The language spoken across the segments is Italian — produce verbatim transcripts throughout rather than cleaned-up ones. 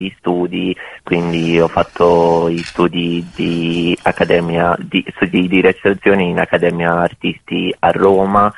gli studi, quindi ho fatto gli studi di accademia, di, studi di recitazione in Accademia Artisti a Roma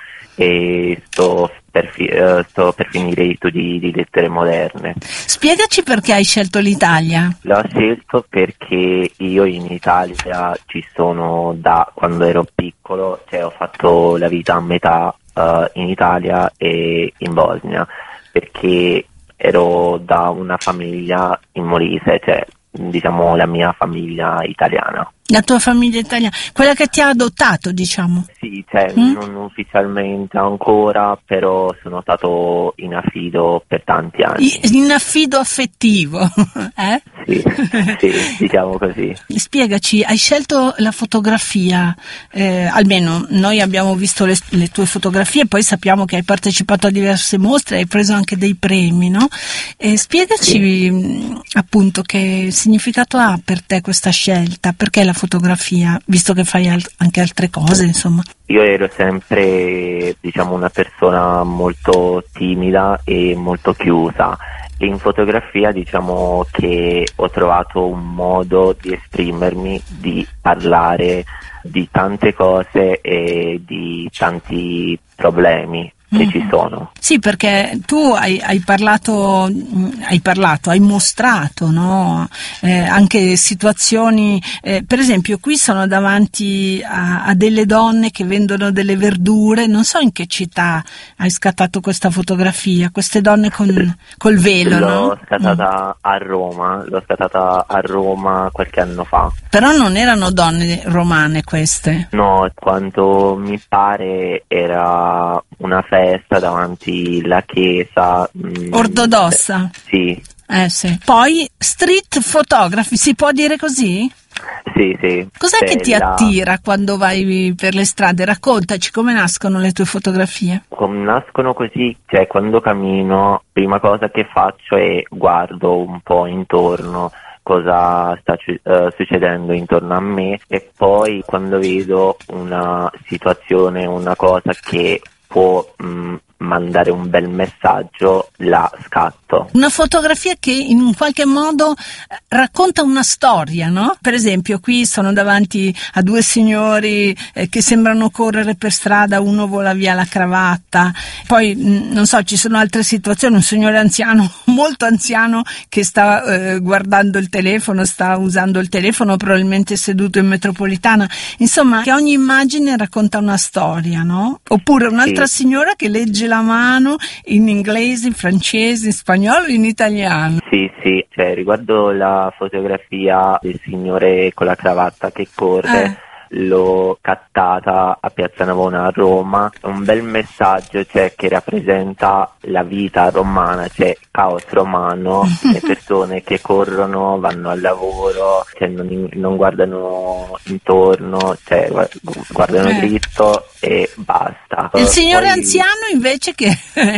e sto per, fi- uh, sto per finire gli studi di lettere moderne. Spiegaci perché hai scelto l'Italia. L'ho scelto perché io in Italia ci sono da quando ero piccolo, cioè ho fatto la vita a metà uh, in Italia e in Bosnia, perché ero da una famiglia in Molise, cioè diciamo la mia famiglia italiana. La tua famiglia italiana, quella che ti ha adottato, diciamo. Sì, cioè Mm? non ufficialmente ancora, però sono stato in affido per tanti anni. I- In affido affettivo, eh? Sì, sì, diciamo così. Spiegaci, hai scelto la fotografia, eh, almeno noi abbiamo visto le, le tue fotografie, poi sappiamo che hai partecipato a diverse mostre, hai preso anche dei premi, no? E spiegaci mh, appunto che significato ha per te questa scelta, perché la fotografia, visto che fai al- anche altre cose, insomma. Io ero sempre, diciamo, una persona molto timida e molto chiusa. E in fotografia diciamo che ho trovato un modo di esprimermi, di parlare di tante cose e di tanti problemi che ci sono. Sì, perché tu hai, hai parlato, mh, hai parlato, hai mostrato, no? Eh, anche situazioni, eh, per esempio qui sono davanti a, a delle donne che vendono delle verdure, non so in che città hai scattato questa fotografia, queste donne con col velo, L'ho no? scattata a Roma, l'ho scattata a Roma qualche anno fa. Però non erano donne romane queste. No, quanto mi pare era una festa davanti alla chiesa. mh, Ortodossa. Sì, Eh sì. Poi street photography, si può dire così? sì, sì. Cos'è C'è che ti la- attira quando vai per le strade? Raccontaci come nascono le tue fotografie. Come nascono così, cioè quando cammino, prima cosa che faccio è guardo un po' intorno cosa sta ci- eh, succedendo intorno a me e poi quando vedo una situazione, una cosa che può mh, mandare un bel messaggio, la scatto. Una fotografia che in un qualche modo eh, racconta una storia, no? Per esempio qui sono davanti a due signori eh, che sembrano correre per strada, uno vola via la cravatta, poi mh, non so, ci sono altre situazioni, un signore anziano, molto anziano, che sta eh, guardando il telefono, sta usando il telefono, probabilmente seduto in metropolitana, insomma che ogni immagine racconta una storia, no? Oppure un'altra Sì. signora che legge la mano in inglese, in francese, in spagnolo, in italiano. Sì, sì, cioè riguardo la fotografia del signore con la cravatta che corre, Eh. l'ho cattata a Piazza Navona a Roma, è un bel messaggio, cioè, che rappresenta la vita romana, cioè caos romano, le persone che corrono, vanno al lavoro, cioè non, non guardano intorno, cioè guardano Eh. dritto e basta. Il signore Poi- anziano invece che,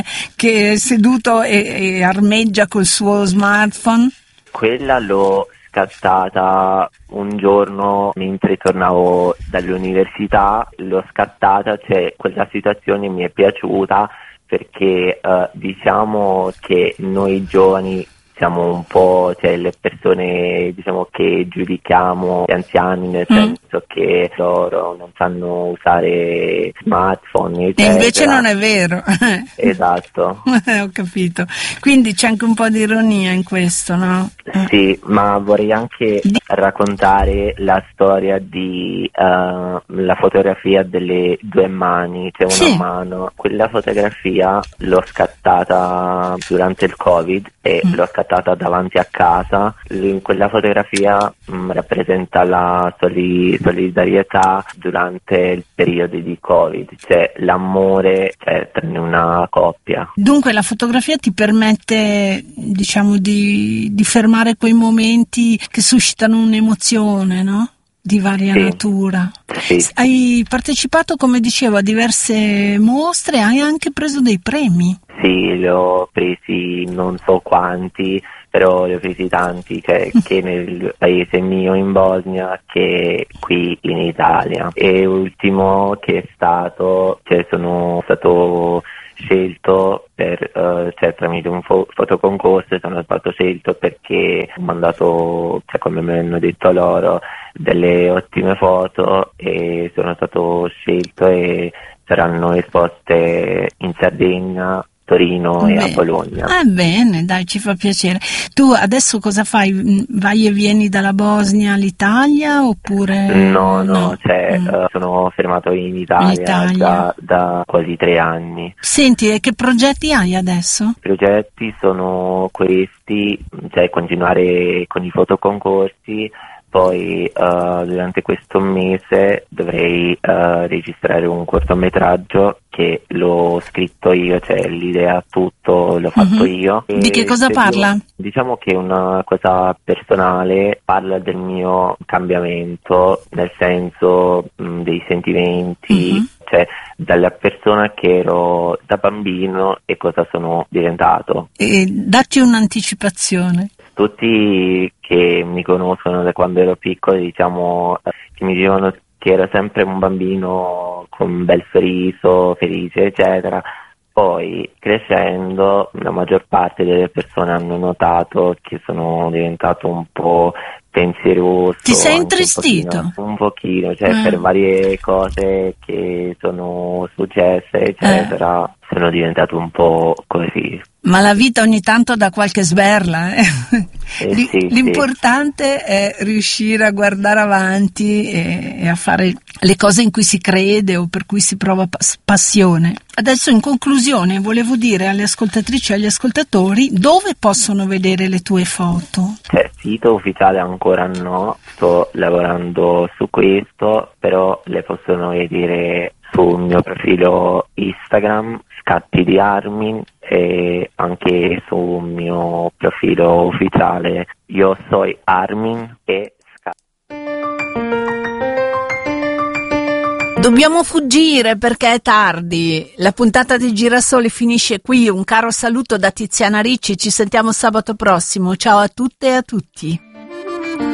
che è seduto e, e armeggia col suo smartphone. Quella l'ho scattata un giorno mentre tornavo dall'università, l'ho scattata, cioè quella situazione mi è piaciuta perché eh, diciamo che noi giovani siamo un po', cioè le persone diciamo che giudichiamo gli anziani nel Mm. senso che loro non sanno usare smartphone, E eccetera. invece non è vero. Esatto. Ho capito. Quindi c'è anche un po' di ironia in questo, no? Sì, ma vorrei anche raccontare la storia di eh, la fotografia delle due mani, c'è una Sì. mano. Quella fotografia l'ho scattata durante il Covid e Mm. l'ho scattata davanti a casa. In quella fotografia mh, rappresenta la soli- solidarietà durante il periodo di Covid, cioè l'amore, cioè, tra una coppia. Dunque la fotografia ti permette, diciamo, di, di fermare quei momenti che suscitano un'emozione, no? Di varia Sì. natura. Sì. Hai partecipato, come dicevo, a diverse mostre, hai anche preso dei premi. Sì, li ho presi non so quanti, però li ho presi tanti, cioè che nel paese mio in Bosnia che qui in Italia. E ultimo che è stato, cioè sono stato scelto per, uh, cioè tramite un fo- fotoconcorso sono stato scelto perché ho mandato, cioè come mi hanno detto loro, delle ottime foto e sono stato scelto e saranno esposte in Sardegna, Torino Beh, e a Bologna. Ah, bene, dai, ci fa piacere. Tu adesso cosa fai? Vai e vieni dalla Bosnia all'Italia oppure No, no, no? cioè Mm. uh, sono fermato in Italia, In Italia. Da, da quasi tre anni. Senti, e che progetti hai adesso? I progetti sono questi, cioè continuare con i fotoconcorsi, poi uh, durante questo mese dovrei uh, registrare un cortometraggio che l'ho scritto io, cioè l'idea, tutto l'ho fatto Mhm. io. Di che E cosa se parla? io- diciamo che è una cosa personale, parla del mio cambiamento, nel senso mh, dei sentimenti, Mhm. cioè dalla persona che ero da bambino e cosa sono diventato. E dacci un'anticipazione. Tutti che mi conoscono da quando ero piccolo, diciamo, eh, che mi dicevano che ero sempre un bambino con un bel sorriso, felice, eccetera. Poi crescendo la maggior parte delle persone hanno notato che sono diventato un po' pensieroso. Ti sei anche intristito? Un pochino, un pochino, cioè Eh. per varie cose che sono successe, eccetera, sono diventato un po' così. Ma la vita ogni tanto dà qualche sberla. Eh? Eh, L- sì, l'importante è riuscire a guardare avanti e, e a fare le cose in cui si crede o per cui si prova pas- passione. Adesso in conclusione volevo dire alle ascoltatrici e agli ascoltatori dove possono vedere le tue foto. Cioè, sito ufficiale ancora no, sto lavorando su questo, però le possono vedere sul mio profilo Instagram, Scatti di Armin, e anche sul mio profilo ufficiale Io soy Armin e Scatti. Dobbiamo fuggire perché è tardi. La puntata di Girasole finisce qui. Un caro saluto da Tiziana Ricci. Ci sentiamo sabato prossimo. Ciao a tutte e a tutti.